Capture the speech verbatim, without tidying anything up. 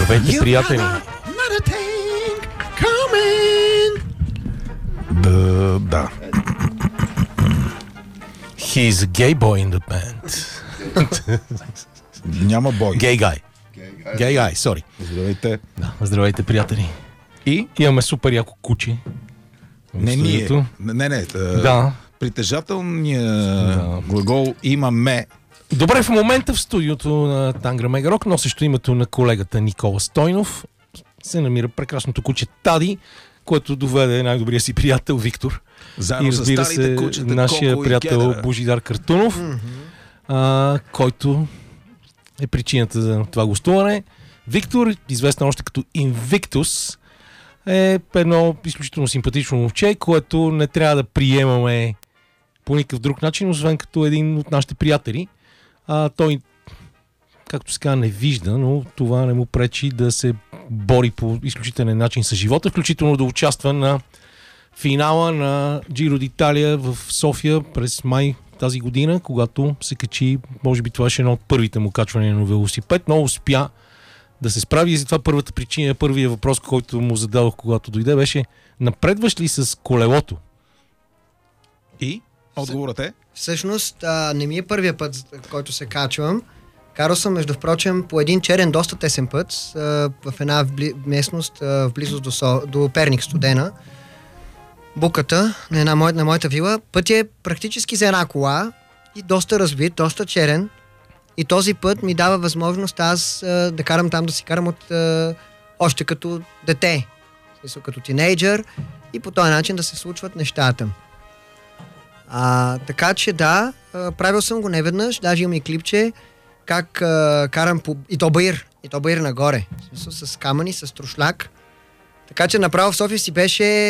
Здравейте, приятели! Да, да. He's a gay boy in the band. Няма бой. Gay guy. Gay guy, sorry. Здравейте. Да, здравейте, приятели. И? Имаме супер яко куче. Не ние. Студиото. Не, не. Да. Притежателният Да. глагол имаме. Добре, в момента в студиото на Тангра Мегарок, носещо името на колегата Никола Стойнов, се намира прекрасното куче Тади, което доведе най-добрия си приятел Виктор. Заедно И с разбира старите се, кучета, нашия Коко и приятел Кедъра. Божидар Картунов, Mm-hmm. а, който е причината за това гостуване. Виктор, известен още като Invictus, е едно изключително симпатично момче, което не трябва да приемаме по никакъв друг начин, освен като един от нашите приятели. А, той, както се казва, не вижда, но това не му пречи да се бори по изключителен начин с живота, включително да участва на финала на Giro d'Italia в София през май тази година, когато се качи, може би това ще е едно от първите му качвания на велосипед, но успя да се справи и затова първата причина, първият въпрос, който му зададох, когато дойде, беше: напредваш ли с колелото? И? Отговорът е? Всъщност, а, не ми е първия път, който се качвам. Карал съм, между впрочем, по един черен, доста тесен път а, в една вбли... местност а, в близост до, Со... до Перник, Студена. Буката на, една мо... на моята вила. Път е практически за една кола и доста разбит, доста черен. И този път ми дава възможност аз а, да карам там, да си карам от а, още като дете, в смисъл, като тинейджър, и по този начин да се случват нещата. А, така че да, а, правил съм го неведнъж, даже имам и клипче, как а, карам по... и то баир, и то баир нагоре, в смисъл с камъни, с трушляк. Така че направо в София си беше